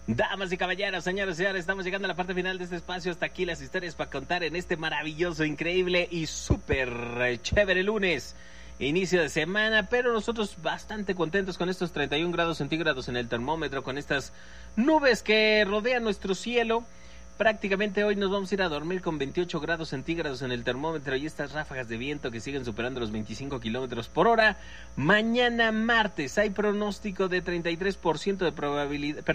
Damas y caballeros, señores y señores, estamos llegando a la parte final de este espacio. Hasta aquí las historias para contar en este maravilloso, increíble y súper chévere lunes, inicio de semana, pero nosotros bastante contentos con estos 31 grados centígrados en el termómetro, con estas nubes que rodean nuestro cielo. Prácticamente hoy nos vamos a ir a dormir con 28 grados centígrados en el termómetro y estas ráfagas de viento que siguen superando los 25 kilómetros por hora. Mañana martes hay pronóstico de 33% de probabilidad,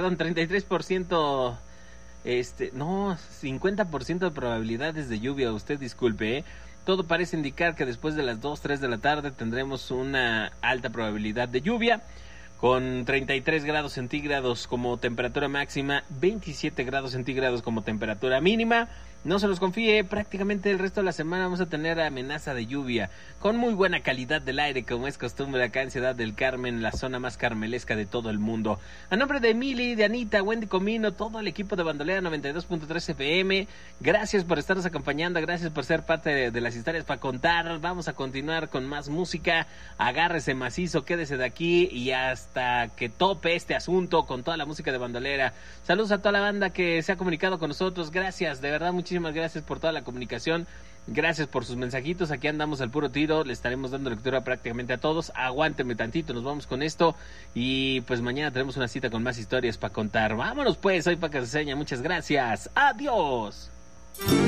50% de probabilidades de lluvia, usted disculpe, ¿eh? Todo parece indicar que después de las 2, 3 de la tarde tendremos una alta probabilidad de lluvia, con 33 grados centígrados como temperatura máxima, 27 grados centígrados como temperatura mínima. No se los confíe, prácticamente el resto de la semana vamos a tener amenaza de lluvia, con muy buena calidad del aire, como es costumbre acá en Ciudad del Carmen, la zona más carmelesca de todo el mundo. A nombre de Emily, de Anita, Wendy Comino, todo el equipo de Bandolera 92.3 FM, gracias por estarnos acompañando, gracias por ser parte de las historias para contar. Vamos a continuar con más música, agárrese macizo, quédese de aquí y hasta que tope este asunto con toda la música de Bandolera. Saludos a toda la banda que se ha comunicado con nosotros, gracias, de verdad, muchísimas gracias por toda la comunicación, gracias por sus mensajitos, aquí andamos al puro tiro, le estaremos dando lectura prácticamente a todos. Aguántenme tantito, nos vamos con esto y pues mañana tenemos una cita con más historias para contar. Vámonos pues, soy Paca Ceseña, muchas gracias, adiós.